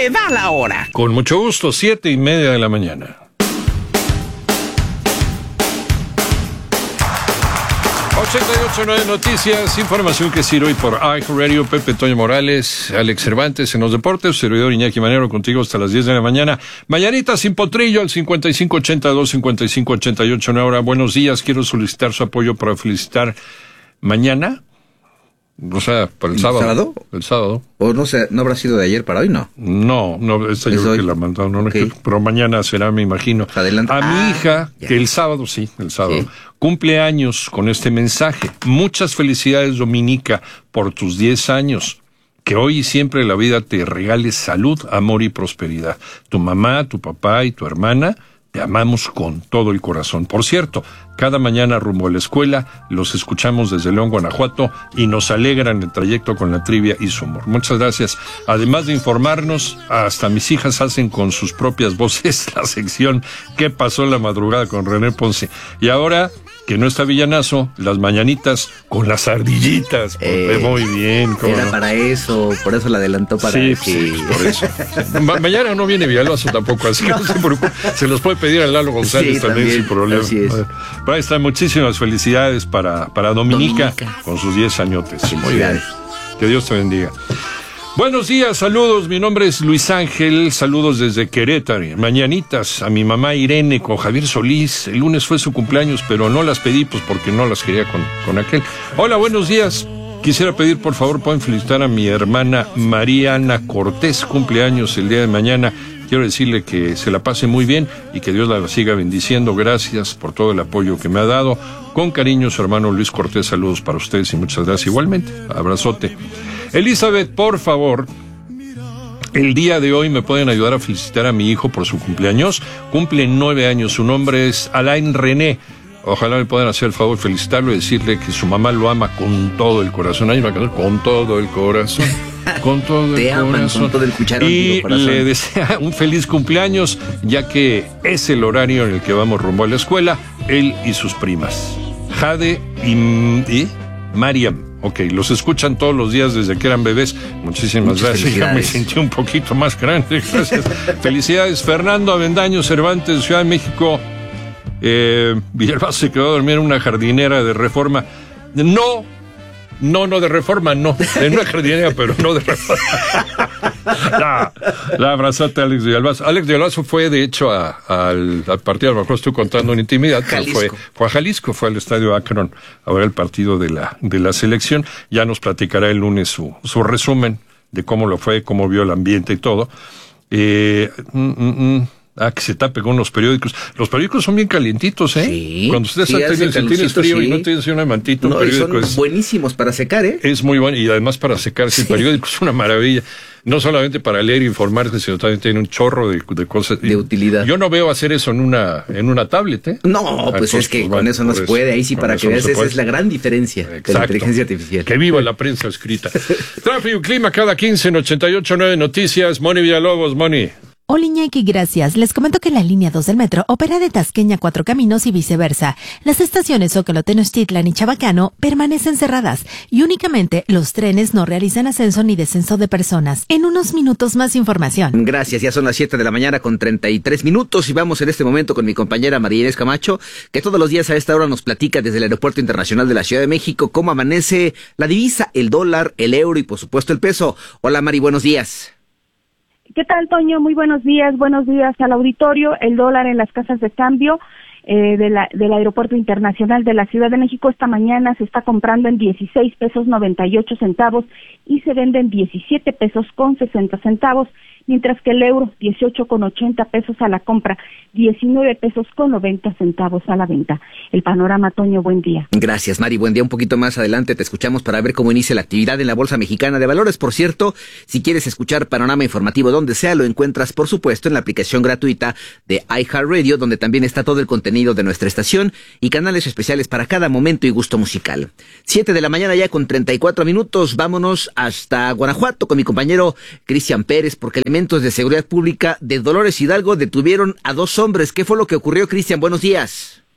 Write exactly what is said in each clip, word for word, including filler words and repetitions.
le da la hora. Con mucho gusto, siete y media de la mañana. ochenta y ocho punto nueve Noticias, información que sirve hoy por iHeartRadio. Pepe Toño Morales, Alex Cervantes en los deportes, servidor Iñaki Manero contigo hasta las diez de la mañana. Mañanita sin potrillo al cincuenta y cinco ochenta y dos, cincuenta y cinco ochenta y ocho. Una hora. Buenos días, quiero solicitar su apoyo para felicitar mañana, o sea, para el sábado. ¿El sábado? El sábado. ¿O no sé, no habrá sido de ayer para hoy, no? No, no, esta yo creo que la mandaron, no, okay. no, pero mañana será, me imagino. Adelante. A ah, mi hija, ya. que el sábado, sí, el sábado, sí. cumple años con este mensaje. Muchas felicidades, Dominica, por tus diez años. Que hoy y siempre la vida te regale salud, amor y prosperidad. Tu mamá, tu papá y tu hermana te amamos con todo el corazón. Por cierto, cada mañana rumbo a la escuela los escuchamos desde León, Guanajuato, y nos alegran el trayecto con la trivia y su humor. Muchas gracias. Además de informarnos, hasta mis hijas hacen con sus propias voces la sección ¿Qué pasó en la madrugada con René Ponce? Y ahora, que no está Villanazo, las mañanitas con las ardillitas. Eh, muy bien. Era no? para eso, por eso la adelantó para sí, que... sí, por eso. Ma- mañana no viene Villanazo tampoco, así que no se preocupe. Se los puede pedir a Lalo González sí, también, también sin problema. Así es. Pero ahí están, muchísimas felicidades para, para Dominica, Dominica con sus diez añotes. Muy bien. Que Dios te bendiga. Buenos días, saludos, mi nombre es Luis Ángel, saludos desde Querétaro, mañanitas a mi mamá Irene con Javier Solís, el lunes fue su cumpleaños, pero no las pedí pues porque no las quería con, con aquel. Hola, buenos días, quisiera pedir por favor, pueden felicitar a mi hermana Mariana Cortés, cumpleaños el día de mañana, quiero decirle que se la pase muy bien y que Dios la siga bendiciendo, gracias por todo el apoyo que me ha dado, con cariño su hermano Luis Cortés, saludos para ustedes y muchas gracias igualmente, abrazote. Elizabeth, por favor, el día de hoy me pueden ayudar a felicitar a mi hijo por su cumpleaños. Cumple nueve años, su nombre es Alain René. Ojalá me puedan hacer el favor de felicitarlo y decirle que su mamá lo ama con todo el corazón. Ahí va a quedar con todo el corazón. Con todo Te el aman, corazón. con todo el cucharón. Y corazón. le desea un feliz cumpleaños, ya que es el horario en el que vamos rumbo a la escuela, él y sus primas. Jade y, y Mariam. Ok, los escuchan todos los días desde que eran bebés. Muchísimas Muchas gracias. Ya me sentí un poquito más grande. Gracias. Felicidades, Fernando Avendaño Cervantes, Ciudad de México. Eh, Villalbazo se quedó a dormir en una jardinera de Reforma. No, no, no de Reforma, no. En una jardinera, pero no de Reforma. La, la abrazote a Alex Villalbazo. Alex Villalbazo fue, de hecho, a, a, al, al partido, a lo mejor estoy contando en intimidad, pero fue, fue a Jalisco, fue al estadio Akron a ver el partido de la, de la selección. Ya nos platicará el lunes su, su resumen de cómo lo fue, cómo vio el ambiente y todo. Eh, mm, mm, mm. Ah, que se tape con los periódicos. Los periódicos son bien calientitos, ¿eh? Sí. Cuando ustedes sí, tienen, si tienes frío sí. y no tienes una mantita, no, un periódico son es... buenísimos para secar, ¿eh? Es muy bueno, y además para secarse. Sí. El periódico es una maravilla. No solamente para leer e informarse, sino también tiene un chorro de, de cosas. De utilidad. Yo no veo hacer eso en una en una tablet, ¿eh? No, pues Entonces, es que pues, con bueno, eso no se puede. Ahí sí, para que veas, no esa es la gran diferencia. Exacto. De la inteligencia artificial. Que viva la prensa escrita. Tráfico y clima cada quince en ochenta y ocho punto nueve Noticias. Moni Villalobos, Moni. Hola Iñaki, gracias. Les comento que la línea dos del metro opera de Tasqueña a Cuatro Caminos y viceversa. Las estaciones Zócalo, Tenochtitlan y Chabacano permanecen cerradas y únicamente los trenes no realizan ascenso ni descenso de personas. En unos minutos más información. Gracias, ya son las siete de la mañana con treinta y tres minutos y vamos en este momento con mi compañera María Inés Camacho, que todos los días a esta hora nos platica desde el Aeropuerto Internacional de la Ciudad de México cómo amanece la divisa, el dólar, el euro y por supuesto el peso. Hola Mari, buenos días. ¿Qué tal, Toño? Muy buenos días, buenos días al auditorio. El dólar en las casas de cambio eh, de la, del Aeropuerto Internacional de la Ciudad de México esta mañana se está comprando en dieciséis pesos noventa y ocho centavos y se vende en diecisiete pesos con sesenta centavos, mientras que el euro dieciocho con ochenta pesos a la compra, diecinueve pesos con noventa centavos a la venta. El panorama, Toño, buen día. Gracias, Mari, buen día. Un poquito más adelante te escuchamos para ver cómo inicia la actividad en la Bolsa Mexicana de Valores. Por cierto, si quieres escuchar panorama informativo donde sea, lo encuentras, por supuesto, en la aplicación gratuita de iHeartRadio, donde también está todo el contenido de nuestra estación y canales especiales para cada momento y gusto musical. Siete de la mañana ya con treinta y cuatro minutos. Vámonos hasta Guanajuato con mi compañero Cristian Pérez, porque elementos de seguridad pública de Dolores Hidalgo detuvieron a dos hombres. ¿Qué fue lo que ocurrió, Cristian? Buenos días.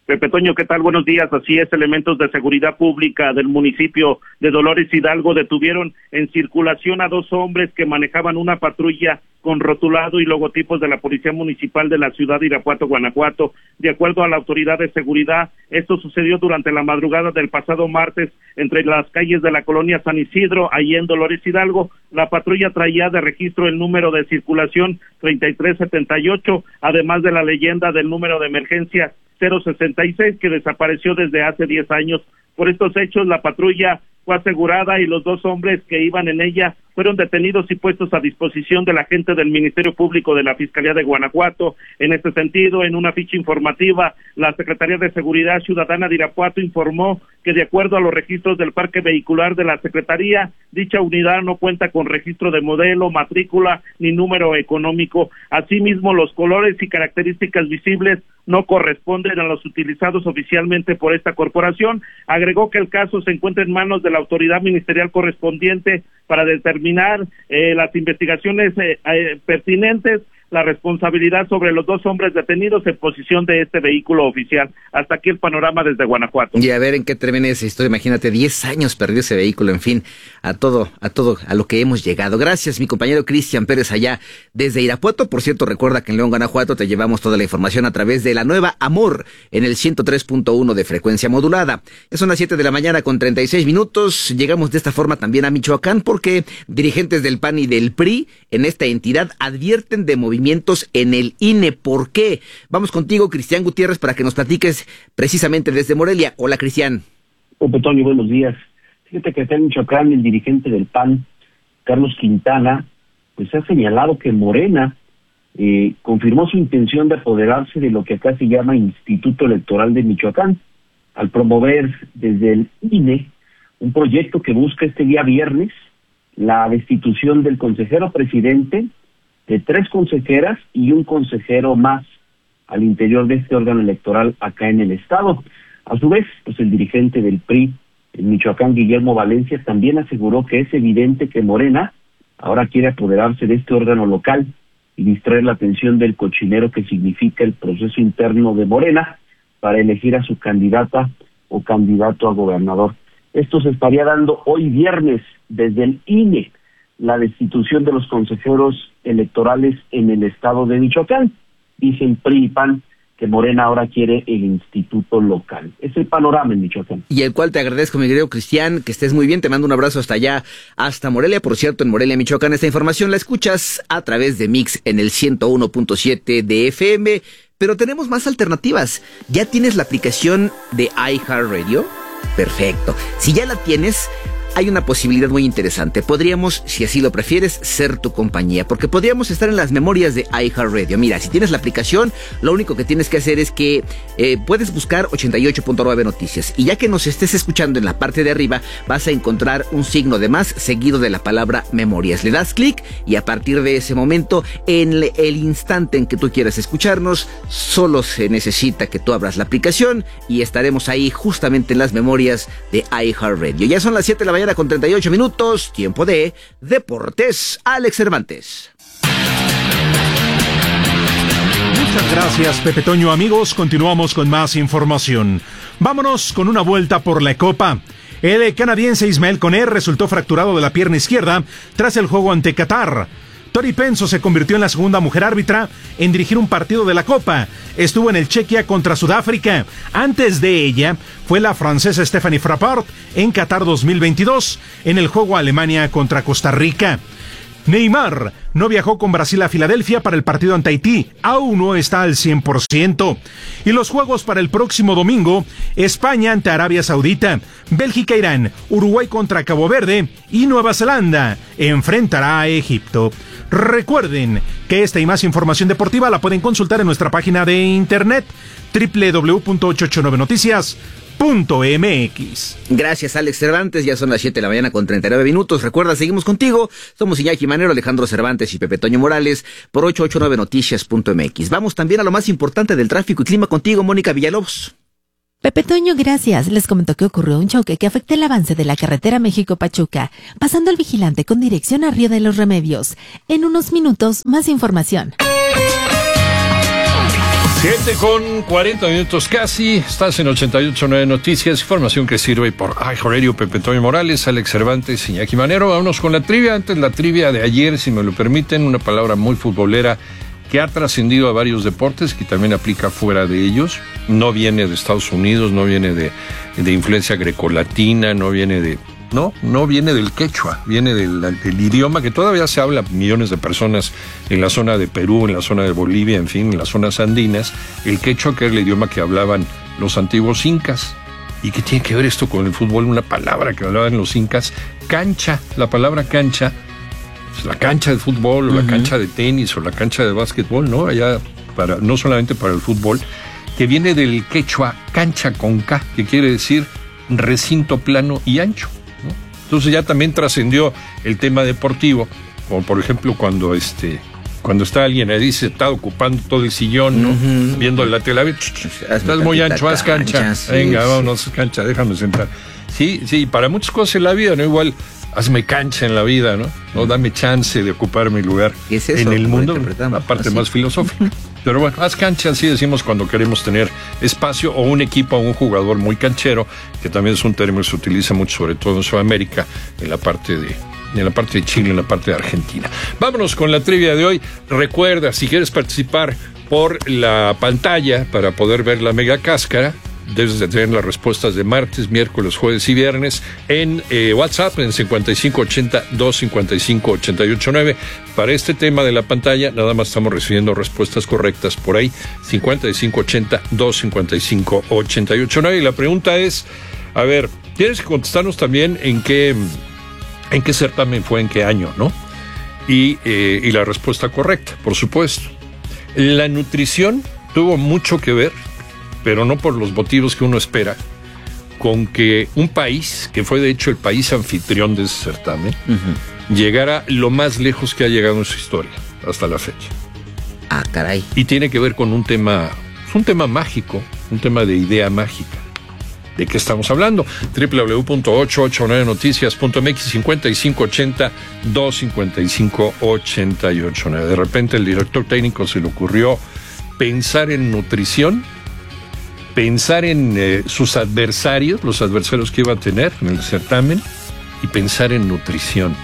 Pepe Toño, ¿qué tal? Buenos días. Así es, elementos de seguridad pública del municipio de Dolores Hidalgo detuvieron en circulación a dos hombres que manejaban una patrulla con rotulado y logotipos de la Policía Municipal de la ciudad de Irapuato, Guanajuato. De acuerdo a la autoridad de seguridad, esto sucedió durante la madrugada del pasado martes entre las calles de la colonia San Isidro, ahí en Dolores Hidalgo. La patrulla traía de registro el número de circulación treinta y tres setenta y ocho, además de la leyenda del número de emergencia cero sesenta y seis, que desapareció desde hace diez años. Por estos hechos, la patrulla fue asegurada y los dos hombres que iban en ella fueron detenidos y puestos a disposición de la gente del Ministerio Público de la Fiscalía de Guanajuato. En este sentido, en una ficha informativa, la Secretaría de Seguridad Ciudadana de Irapuato informó que de acuerdo a los registros del parque vehicular de la Secretaría, dicha unidad no cuenta con registro de modelo, matrícula ni número económico. Asimismo, los colores y características visibles no corresponden a los utilizados oficialmente por esta corporación. Agregó que el caso se encuentra en manos de la autoridad ministerial correspondiente para determinar eh, las investigaciones eh, eh, pertinentes, la responsabilidad sobre los dos hombres detenidos en posición de este vehículo oficial. Hasta aquí el panorama desde Guanajuato. Y a ver en qué termina esa historia. Imagínate, diez años perdió ese vehículo. En fin, a todo, a todo, a lo que hemos llegado. Gracias, mi compañero Cristian Pérez allá desde Irapuato. Por cierto, recuerda que en León, Guanajuato, te llevamos toda la información a través de la nueva Amor en el ciento tres punto uno de frecuencia modulada. Ya son las siete de la mañana con treinta y seis minutos. Llegamos de esta forma también a Michoacán porque dirigentes del P A N y del P R I en esta entidad advierten de movimientos en el I N E. ¿Por qué? Vamos contigo, Cristian Gutiérrez, para que nos platiques precisamente desde Morelia. Hola, Cristian. Pepe Toño, buenos días. Fíjate que acá en Michoacán, el dirigente del P A N, Carlos Quintana, pues ha señalado que Morena eh, confirmó su intención de apoderarse de lo que acá se llama Instituto Electoral de Michoacán, al promover desde el I N E un proyecto que busca este día viernes la destitución del consejero presidente, de tres consejeras y un consejero más al interior de este órgano electoral acá en el estado. A su vez, pues el dirigente del P R I en Michoacán, Guillermo Valencia, también aseguró que es evidente que Morena ahora quiere apoderarse de este órgano local y distraer la atención del cochinero que significa el proceso interno de Morena para elegir a su candidata o candidato a gobernador. Esto se estaría dando hoy viernes desde el I N E, la destitución de los consejeros electorales en el estado de Michoacán. Dicen P R I y P A N que Morena ahora quiere el instituto local. Es el panorama en Michoacán. Y el cual te agradezco, mi querido Cristian, que estés muy bien. Te mando un abrazo hasta allá, hasta Morelia. Por cierto, en Morelia, Michoacán, esta información la escuchas a través de Mix en el ciento uno punto siete de F M. Pero tenemos más alternativas. ¿Ya tienes la aplicación de iHeartRadio? Perfecto. Si ya la tienes, hay una posibilidad muy interesante. Podríamos, si así lo prefieres, ser tu compañía, porque podríamos estar en las memorias de iHeartRadio. Mira, si tienes la aplicación, lo único que tienes que hacer es que eh, puedes buscar ochenta y ocho punto nueve Noticias, y ya que nos estés escuchando, en la parte de arriba vas a encontrar un signo de más seguido de la palabra memorias. Le das clic y a partir de ese momento, en el instante en que tú quieras escucharnos, solo se necesita que tú abras la aplicación y estaremos ahí justamente en las memorias de iHeartRadio. Ya son las siete de la mañana con treinta y ocho minutos, tiempo de Deportes. Alex Cervantes. Muchas gracias, Pepe Toño. Amigos, continuamos con más información. Vámonos con una vuelta por la Copa. El canadiense Ismael Koné resultó fracturado de la pierna izquierda tras el juego ante Qatar. Tori Penso se convirtió en la segunda mujer árbitra en dirigir un partido de la Copa. Estuvo en el Chequia contra Sudáfrica. Antes de ella fue la francesa Stephanie Frappart en Qatar dos mil veintidós en el juego Alemania contra Costa Rica. Neymar no viajó con Brasil a Filadelfia para el partido ante Haití, aún no está al cien por ciento. Y los juegos para el próximo domingo: España ante Arabia Saudita, Bélgica Irán, Uruguay contra Cabo Verde y Nueva Zelanda enfrentará a Egipto. Recuerden que esta y más información deportiva la pueden consultar en nuestra página de internet doble u doble u doble u punto ochocientos ochenta y nueve noticias punto m x. Gracias, Alex Cervantes. Ya son las siete de la mañana con treinta y nueve minutos. Recuerda, seguimos contigo. Somos Iñaki Manero, Alejandro Cervantes y Pepe Toño Morales por ochocientos ochenta y nueve noticias punto m x. Vamos también a lo más importante del tráfico y clima contigo, Mónica Villalobos. Pepe Toño, gracias. Les comentó que ocurrió un choque que afecta el avance de la carretera México-Pachuca, pasando el vigilante con dirección a Río de los Remedios. En unos minutos, más información. siete con cuarenta minutos casi, estás en ochenta y ocho punto nueve Noticias, información que sirve por iHeartRadio, Pepe Toño Morales, Alex Cervantes, Iñaki Manero. Vámonos con la trivia. Antes la trivia de ayer, si me lo permiten, una palabra muy futbolera que ha trascendido a varios deportes, que también aplica fuera de ellos. No viene de Estados Unidos, no viene de, de influencia grecolatina, no viene de... No, no viene del quechua, viene del, del idioma que todavía se habla millones de personas en la zona de Perú, en la zona de Bolivia, en fin, en las zonas andinas. El quechua, que era el idioma que hablaban los antiguos incas. ¿Y qué tiene que ver esto con el fútbol? Una palabra que hablaban los incas, cancha. La palabra cancha, pues la cancha de fútbol, o uh-huh. la cancha de tenis, o la cancha de básquetbol, ¿no? Allá, para, no solamente para el fútbol, que viene del quechua cancha con K, que quiere decir recinto plano y ancho. Entonces ya también trascendió el tema deportivo, como por ejemplo cuando este cuando está alguien ahí, se está ocupando todo el sillón, ¿no? Uh-huh. Viendo la tele, estás muy ancho, haz cancha, cancha sí, venga, sí. vámonos, cancha, déjame sentar. Sí, sí, para muchas cosas en la vida, ¿no? Igual, hazme cancha en la vida, ¿no? No, dame chance de ocupar mi lugar ¿Es eso? en el mundo, la parte ¿Así? más filosófica. Pero bueno, haz cancha, así decimos cuando queremos tener espacio, o un equipo o un jugador muy canchero, que también es un término que se utiliza mucho, sobre todo en Sudamérica, en la parte de, en la parte de Chile, en la parte de Argentina. Vámonos con la trivia de hoy. Recuerda, si quieres participar por la pantalla para poder ver la mega cáscara, debes de tener las respuestas de martes, miércoles, jueves y viernes en eh, WhatsApp en cincuenta y cinco ochenta, dos cincuenta y cinco ochenta y ocho nueve. Para este tema de la pantalla, nada más estamos recibiendo respuestas correctas por ahí, cincuenta y cinco ochenta, dos cincuenta y cinco ochenta y ocho nueve. Y la pregunta es, a ver, tienes que contestarnos también en qué, en qué certamen fue, en qué año, ¿no? Y, eh, y la respuesta correcta, por supuesto. La nutrición tuvo mucho que ver, pero no por los motivos que uno espera, con que un país, que fue de hecho el país anfitrión de ese certamen, uh-huh. llegara lo más lejos que ha llegado en su historia, hasta la fecha. Ah, caray. Y tiene que ver con un tema, un tema mágico, un tema de idea mágica. ¿De qué estamos hablando? doble u doble u doble u punto ochocientos ochenta y nueve noticias punto m x, cincuenta y cinco ochenta, dos cincuenta y cinco ochenta y ocho nueve. De repente el director técnico se le ocurrió pensar en nutrición, pensar en eh, sus adversarios, los adversarios que iba a tener en el certamen, y pensar en nutrición.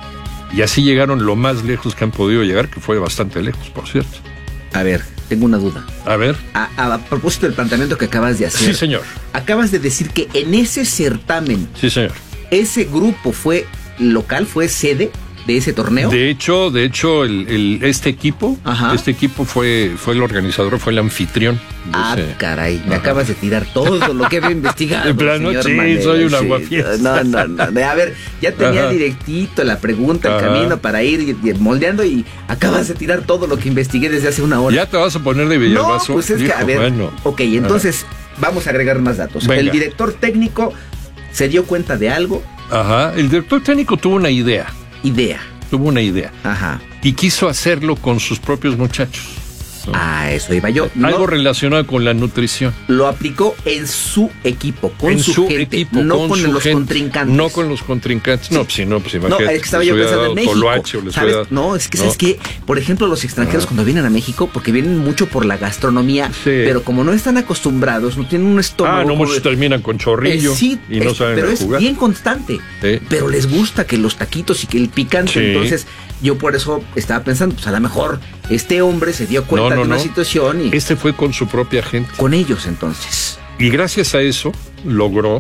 Y así llegaron lo más lejos que han podido llegar, que fue bastante lejos, por cierto. A ver, tengo una duda. A ver. A, a, a propósito del planteamiento que acabas de hacer. Sí, señor. Acabas de decir que en ese certamen... Sí, señor. ¿Ese grupo fue local, fue sede de ese torneo? De hecho, de hecho, el, el, este equipo, Ajá. este equipo fue, fue el organizador, fue el anfitrión. Ah, ese... caray, me Ajá. acabas de tirar todo lo que había investigado. En plano, sí, Manero, soy un aguafiestas. Sí. No, no, no. A ver, ya tenía Ajá. directito la pregunta, el Ajá. camino para ir moldeando, y acabas de tirar todo lo que investigué desde hace una hora. Ya te vas a poner de Villalbazo. No, pues es Dijo, que, a ver, bueno. ok, entonces Ajá. vamos a agregar más datos. Venga. El director técnico se dio cuenta de algo. Ajá, el director técnico tuvo una idea. Idea. Tuvo una idea. Ajá. Y quiso hacerlo con sus propios muchachos, ¿no? Ah, eso iba yo. Algo no, relacionado con la nutrición. Lo aplicó en su equipo, con en su, su gente, equipo, no con, con su los gente, contrincantes. No con los contrincantes. Sí. No, pues si no, pues imagínate. No, es que estaba yo pensando en México. Toloache, ¿Sabes? dado, No, es que, ¿no? ¿sabes qué? Por ejemplo, los extranjeros ah. cuando vienen a México, porque vienen mucho por la gastronomía, sí. pero como no están acostumbrados, no tienen un estómago... Ah, no, muchos de... terminan con chorrillo eh, sí, y no es, saben pero jugar. Es bien constante. Sí. Pero les gusta que los taquitos y que el picante, sí. entonces... Yo por eso estaba pensando, pues a lo mejor este hombre se dio cuenta no, no, de una no. situación y... Este fue con su propia gente. Con ellos, entonces. Y gracias a eso logró,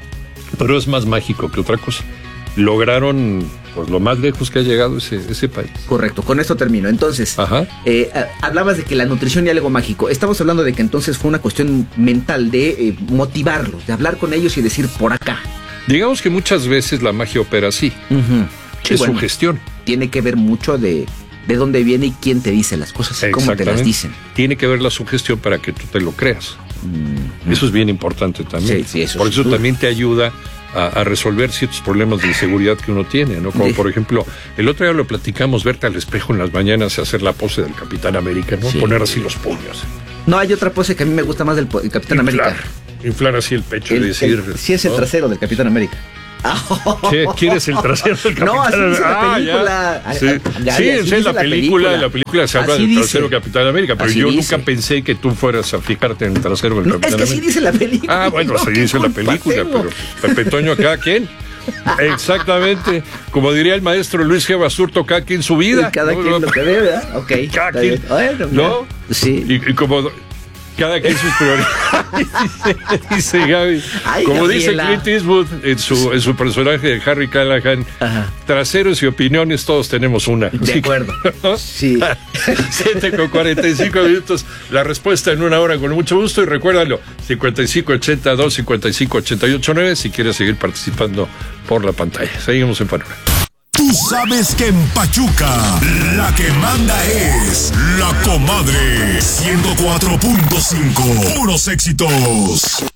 pero es más mágico que otra cosa, lograron pues lo más lejos que ha llegado ese, ese país. Correcto, con esto termino. Entonces, Ajá. Eh, hablabas de que la nutrición y algo mágico. Estamos hablando de que entonces fue una cuestión mental de eh, motivarlos, de hablar con ellos y decir por acá. Digamos que muchas veces la magia opera así. Uh-huh. Sí, es bueno, sugestión. Tiene que ver mucho de, de dónde viene y quién te dice las cosas y cómo te las dicen. Tiene que ver la sugestión para que tú te lo creas. Mm-hmm. Eso es bien importante también. Sí, sí, eso Por es eso duro. también te ayuda a, a resolver ciertos problemas de inseguridad que uno tiene, ¿no? Como de... por ejemplo, el otro día lo platicamos, verte al espejo en las mañanas y hacer la pose del Capitán América, ¿no? Sí. Poner así los puños. No, hay otra pose que a mí me gusta más del el Capitán inflar, América. Inflar así el pecho el, y decir... El, sí es el ¿no? trasero del Capitán América. ¿Qué? ¿Quieres el trasero del Capitán No, así América? dice la Ah, película. ya. Sí, Gaby, sí, así en dice la, la película, película. en la película se habla Así del dice. trasero Capitán América, pero Así yo dice. nunca pensé que tú fueras a fijarte en el trasero del No, Capitán es que América. sí dice la película. Ah, bueno, No, sí ¿qué dice la culpa película, tengo? pero Pepe Toño, cada quien. Exactamente. Como diría el maestro Luis G. Basurto, cada quien su vida. Cada ¿no? quien lo que ve, ¿verdad? Ok. Cada está quien. bien. Bueno, ¿No? Sí. Y, y como cada quien sus prioridades, dice, dice Gaby. Ay, como Gabriela. dice Clint Eastwood en su, en su personaje de Harry Callahan, Ajá. traseros y opiniones todos tenemos una. De Así acuerdo. que, ¿no? Sí. siete con cuarenta y cinco minutos. La respuesta en una hora con mucho gusto. Y recuérdalo, cincuenta y cinco ochenta y dos, cincuenta y cinco ochenta y ocho nueve si quieres seguir participando por la pantalla. Seguimos en Panorama. Tú sabes que en Pachuca la que manda es la comadre. ciento cuatro punto cinco. Puros éxitos.